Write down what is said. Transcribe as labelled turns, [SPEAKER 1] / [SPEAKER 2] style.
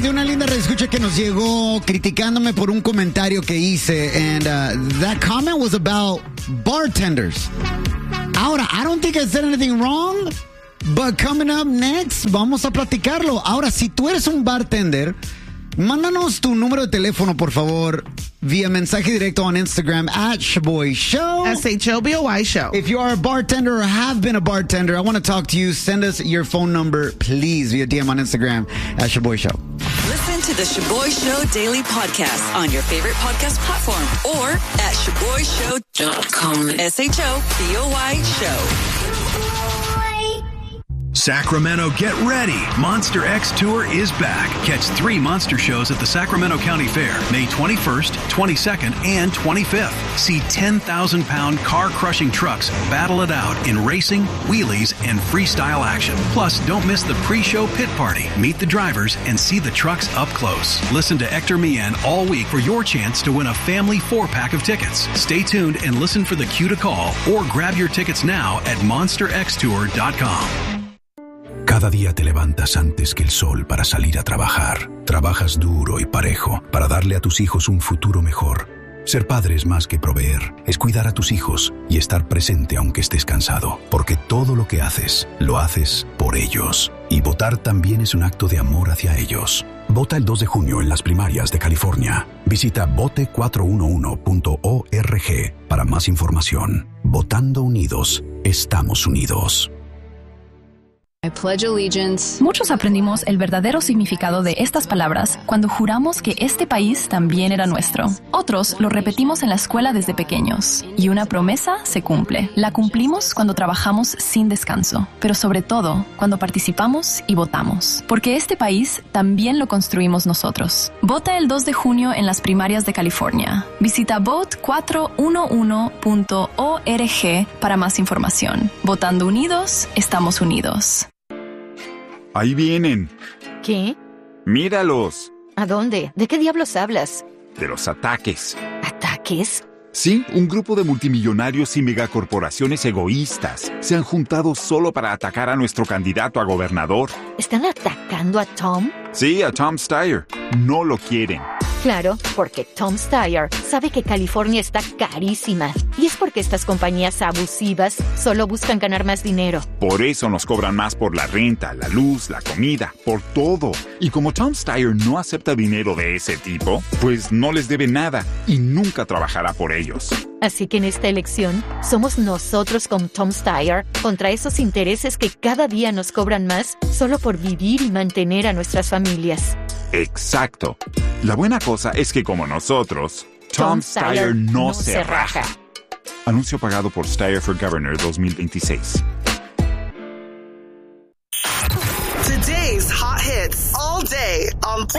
[SPEAKER 1] De una linda reescucha que nos llegó criticándome por un comentario que hice, and that comment was about bartenders. Ahora, I don't think I said anything wrong, but coming up next, vamos a platicarlo. Ahora, si tú eres un bartender, mándanos tu número de teléfono, por favor, vía mensaje directo on Instagram @ShaboyShow.
[SPEAKER 2] SHOBOY Show.
[SPEAKER 1] If you are a bartender or have been a bartender, I want to talk to you. Send us your phone number, please, via DM on Instagram @ShaboyShow.
[SPEAKER 3] Listen to the Shaboy Show Daily Podcast on your favorite podcast platform or at ShaboyShow.com. SHOBOY Show.
[SPEAKER 4] Sacramento, get ready. Monster X Tour is back. Catch 3 monster shows at the Sacramento County Fair, May 21st, 22nd, and 25th. See 10,000-pound car-crushing trucks battle it out in racing, wheelies, and freestyle action. Plus, don't miss the pre-show pit party. Meet the drivers and see the trucks up close. Listen to Hector Mian all week for your chance to win a family 4-pack of tickets. Stay tuned and listen for the cue to call or grab your tickets now at monsterxtour.com.
[SPEAKER 5] Cada día te levantas antes que el sol para salir a trabajar. Trabajas duro y parejo para darle a tus hijos un futuro mejor. Ser padre es más que proveer, es cuidar a tus hijos y estar presente aunque estés cansado. Porque todo lo que haces, lo haces por ellos. Y votar también es un acto de amor hacia ellos. Vota el 2 de junio en las primarias de California. Visita vote411.org para más información. Votando unidos, estamos unidos.
[SPEAKER 6] I pledge allegiance. Muchos aprendimos el verdadero significado de estas palabras cuando juramos que este país también era nuestro. Otros lo repetimos en la escuela desde pequeños. Y una promesa se cumple. La cumplimos cuando trabajamos sin descanso, pero sobre todo cuando participamos y votamos. Porque este país también lo construimos nosotros. Vota el 2 de junio en las primarias de California. Visita vote411.org para más información. Votando unidos, estamos unidos.
[SPEAKER 7] Ahí vienen.
[SPEAKER 8] ¿Qué?
[SPEAKER 7] Míralos.
[SPEAKER 8] ¿A dónde? ¿De qué diablos hablas?
[SPEAKER 7] De los ataques.
[SPEAKER 8] ¿Ataques?
[SPEAKER 7] Sí, un grupo de multimillonarios y megacorporaciones egoístas se han juntado solo para atacar a nuestro candidato a gobernador.
[SPEAKER 8] ¿Están atacando a Tom?
[SPEAKER 7] Sí, a Tom Steyer. No lo quieren.
[SPEAKER 8] Claro, porque Tom Steyer sabe que California está carísima. Y es porque estas compañías abusivas solo buscan ganar más dinero.
[SPEAKER 7] Por eso nos cobran más por la renta, la luz, la comida, por todo. Y como Tom Steyer no acepta dinero de ese tipo, pues no les debe nada y nunca trabajará por ellos.
[SPEAKER 8] Así que en esta elección, somos nosotros con Tom Steyer contra esos intereses que cada día nos cobran más solo por vivir y mantener a nuestras familias.
[SPEAKER 7] Exacto. La buena cosa es que como nosotros, Tom Steyer no se raja. Anuncio pagado por Steyer for Governor 2026.
[SPEAKER 2] Today's hot hits all day on